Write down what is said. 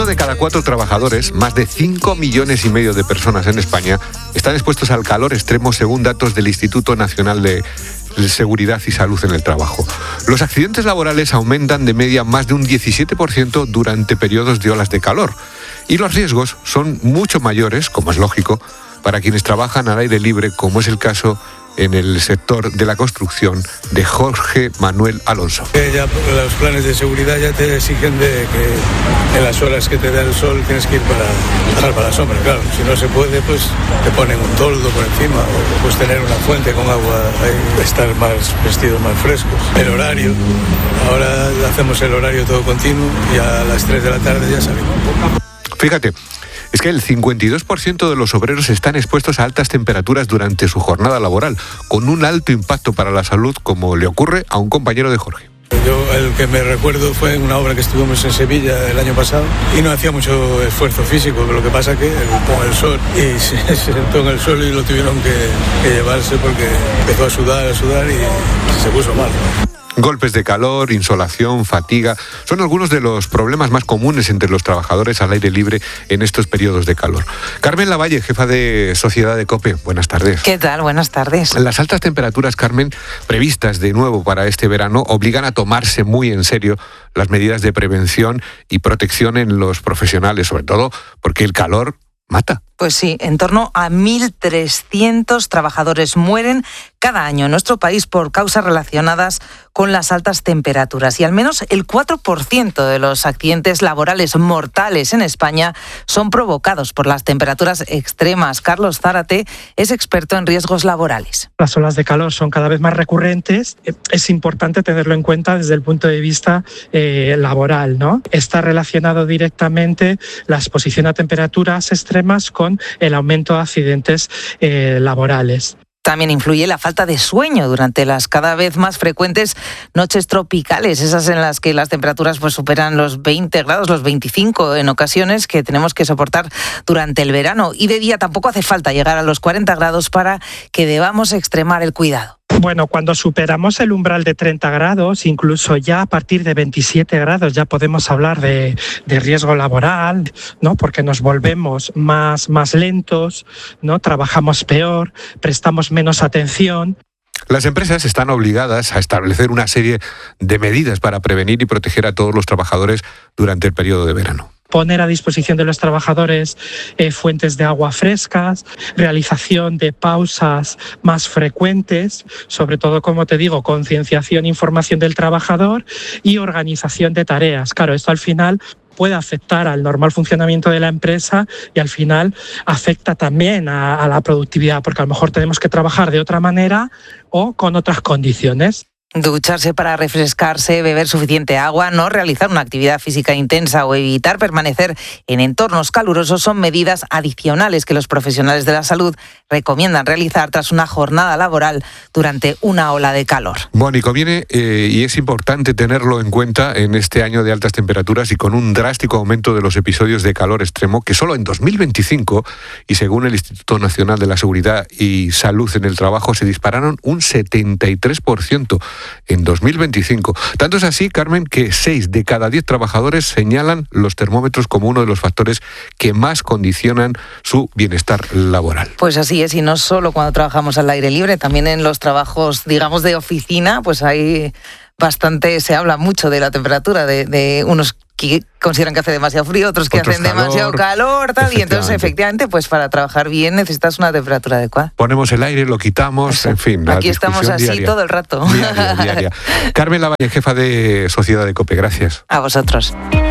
de cada 4 trabajadores, más de 5,5 millones de personas en España, están expuestos al calor extremo según datos del Instituto Nacional de Seguridad y Salud en el Trabajo. Los accidentes laborales aumentan de media más de un 17% durante periodos de olas de calor. Y los riesgos son mucho mayores, como es lógico, para quienes trabajan al aire libre, como es el caso en el sector de la construcción de Jorge Manuel Alonso. Ya los planes de seguridad ya te exigen de que en las horas que te da el sol tienes que ir para la sombra, claro. Si no se puede, pues te ponen un toldo por encima o pues tener una fuente con agua ahí, estar más vestidos más frescos. El horario, ahora hacemos el horario todo continuo y a las 3 de la tarde ya salimos. Fíjate, es que el 52% de los obreros están expuestos a altas temperaturas durante su jornada laboral, con un alto impacto para la salud, como le ocurre a un compañero de Jorge. Yo el que me recuerdo fue en una obra que estuvimos en Sevilla el año pasado y no hacía mucho esfuerzo físico, pero lo que pasa que con el sol y se sentó en el suelo y lo tuvieron que llevarse porque empezó a sudar y se puso mal, ¿no? Golpes de calor, insolación, fatiga, son algunos de los problemas más comunes entre los trabajadores al aire libre en estos periodos de calor. Carmen Lavalle, jefa de Sociedad de COPE, buenas tardes. ¿Qué tal? Buenas tardes. Las altas temperaturas, Carmen, previstas de nuevo para este verano, obligan a tomarse muy en serio las medidas de prevención y protección en los profesionales, sobre todo porque el calor mata. Pues sí, en torno a 1.300 trabajadores mueren cada año en nuestro país por causas relacionadas con las altas temperaturas y al menos el 4% de los accidentes laborales mortales en España son provocados por las temperaturas extremas. Carlos Zárate es experto en riesgos laborales. Las olas de calor son cada vez más recurrentes. Es importante tenerlo en cuenta desde el punto de vista laboral, ¿no? Está relacionado directamente la exposición a temperaturas extremas con el aumento de accidentes laborales. También influye la falta de sueño durante las cada vez más frecuentes noches tropicales, esas en las que las temperaturas pues superan los 20 grados, los 25 en ocasiones, que tenemos que soportar durante el verano. Y de día tampoco hace falta llegar a los 40 grados para que debamos extremar el cuidado. Bueno, cuando superamos el umbral de 30 grados, incluso ya a partir de 27 grados ya podemos hablar de riesgo laboral, ¿no? Porque nos volvemos más lentos, ¿no? Trabajamos peor, prestamos menos atención. Las empresas están obligadas a establecer una serie de medidas para prevenir y proteger a todos los trabajadores durante el periodo de verano. Poner a disposición de los trabajadores fuentes de agua frescas, realización de pausas más frecuentes, sobre todo, como te digo, concienciación e información del trabajador y organización de tareas. Claro, esto al final puede afectar al normal funcionamiento de la empresa y al final afecta también a la productividad, porque a lo mejor tenemos que trabajar de otra manera o con otras condiciones. Ducharse para refrescarse, beber suficiente agua, no realizar una actividad física intensa o evitar permanecer en entornos calurosos son medidas adicionales que los profesionales de la salud recomiendan realizar tras una jornada laboral durante una ola de calor. Bueno, y conviene y es importante tenerlo en cuenta en este año de altas temperaturas y con un drástico aumento de los episodios de calor extremo que solo en 2025, y según el Instituto Nacional de la Seguridad y Salud en el Trabajo, se dispararon un 73%. En 2025. Tanto es así, Carmen, que 6 de cada 10 trabajadores señalan los termómetros como uno de los factores que más condicionan su bienestar laboral. Pues así es, y no solo cuando trabajamos al aire libre, también en los trabajos, digamos, de oficina, pues hay bastante, se habla mucho de la temperatura, de unos que consideran que hace demasiado frío, otros que hacen demasiado calor, tal, y entonces efectivamente pues para trabajar bien necesitas una temperatura adecuada. Ponemos el aire, lo quitamos, exacto. En fin. Aquí estamos así diaria, todo el rato. Diaria. Carmen Lavalle, jefa de Sociedad de COPE, gracias. A vosotros.